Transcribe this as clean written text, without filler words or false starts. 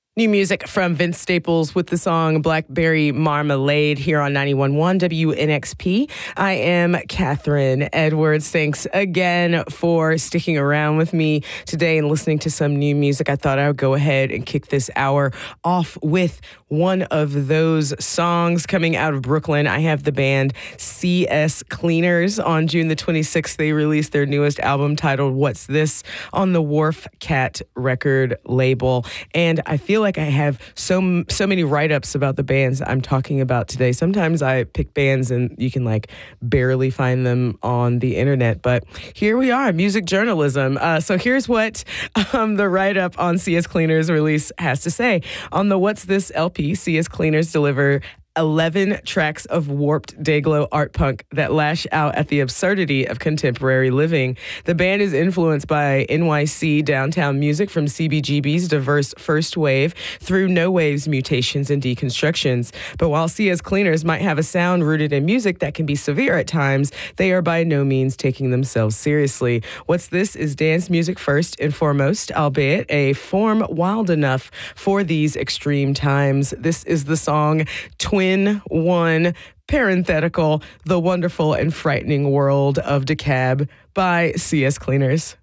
New music from Vince Staples with the song Blackberry Marmalade here on 91.1 WNXP. I am Catherine Edwards. Thanks again for sticking around with me today and listening to some new music. I thought I would go ahead and kick this hour off with one of those songs coming out of Brooklyn. I have the band CS Cleaners. On June the 26th, they released their newest album titled What's This on the Wharf Cat record label. And I feel like I have so many write-ups about the bands I'm talking about today. Sometimes I pick bands and you can barely find them on the internet, but here we are, music journalism. So here's what the write-up on CS Cleaners release has to say. On the What's This LP, CS Cleaners deliver 11 tracks of warped Dayglow art punk that lash out at the absurdity of contemporary living. The band is influenced by NYC downtown music from CBGB's diverse first wave through no wave's mutations and deconstructions. But while CS Cleaners might have a sound rooted in music that can be severe at times, they are by no means taking themselves seriously. What's This is dance music first and foremost, albeit a form wild enough for these extreme times. This is the song Twin One, parenthetical, The Wonderful and Frightening World of DeKalb by CS Cleaners.